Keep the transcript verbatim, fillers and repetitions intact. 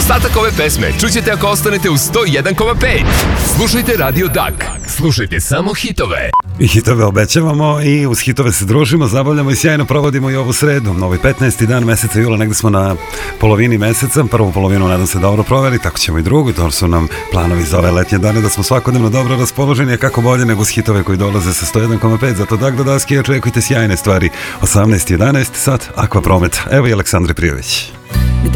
Ostatak ove pesme čućete ako ostanete u sto jedan zarez pet. Slušajte Radio Dak. Slušajte samo hitove. I hitove obećavamo i uz hitove se družimo, zabavljamo i sjajno provodimo i ovu sredu. Novi petnaesti dan meseca jula, negde smo na polovini meseca. Prvu polovinu nadam se dobro proveli, tako ćemo i drugu. To su nam planovi za ove letnje dane, da smo svakodnevno dobro raspoloženi, a kako bolje nego uz hitove koji dolaze sa sto jedan zarez pet. Zato Dak do daske očekujte sjajne stvari. osamnaest i jedanaest sat, Aqua Promet. Evo i Aleksandre Prijović.